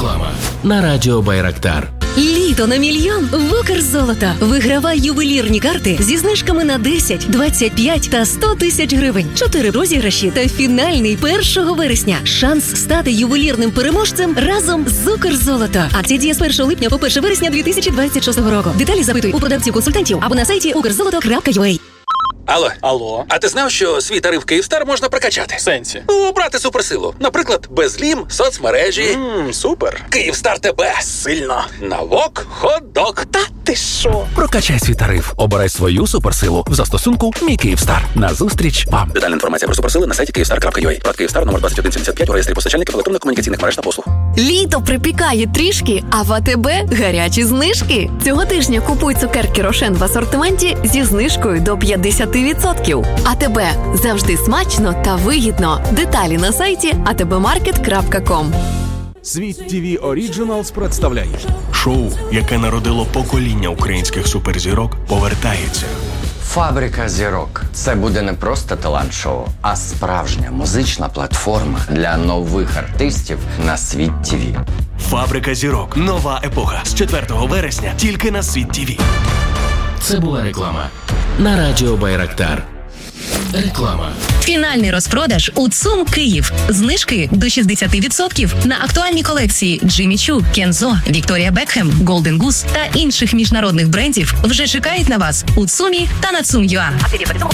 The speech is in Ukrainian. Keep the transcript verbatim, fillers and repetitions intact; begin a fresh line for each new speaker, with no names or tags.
Реклама на радіо Байрактар.
Літо на мільйон в Укрзолото. Вигравай ювелірні карти зі знижками на десять, двадцять п'ять та сто тисяч гривень. Чотири розіграші та фінальний першого вересня. Шанс стати ювелірним переможцем разом з Укрзолото. Акція діє з першого липня по перше вересня дві тисячі двадцять шостого року. Деталі запитуй у продавців-консультантів або на сайті укрзолото крапка ю а.
Алло.
Алло.
А ти знав, що свій тариф Київстар можна прокачати?
В сенсі?
Обрати суперсилу. Наприклад, безлім, соцмережі.
Ммм, супер.
Київстар тебе.
Сильно.
Навок, хот-дог.
Та ти що?
Прокачай свій тариф. Обирай свою суперсилу в застосунку «Мій Київстар». Назустріч вам.
Детальна інформація про суперсили на сайті київстар крапка ю а. Прод Київстар номер двадцять один сімдесят п'ять у реєстрі постачальників електронно-комунікаційних мереж та послуг.
Літо припікає трішки, а в АТБ гарячі знижки. Цього тижня купуй цукерки «Рошен» в асортименті зі знижкою до п'ятдесят відсотків. АТБ. Завжди смачно та вигідно. Деталі на сайті а те бе маркет крапка ком.
Світ ТВ Оріджиналс представляє
шоу, яке народило покоління українських суперзірок, повертається.
Фабрика зірок. Це буде не просто талант-шоу, а справжня музична платформа для нових артистів на Світ ТВ.
Фабрика зірок. Нова епоха. З четвертого вересня тільки на Світ ТВ.
Це була реклама на радіо Байрактар. Реклама.
Фінальний розпродаж у ЦУМ Київ. Знижки до шістдесят відсотків на актуальні колекції Джиммі Чу, Кензо, Вікторія Бекхем, Голден Гус та інших міжнародних брендів вже чекають на вас у ЦУМі та на цум крапка ю а.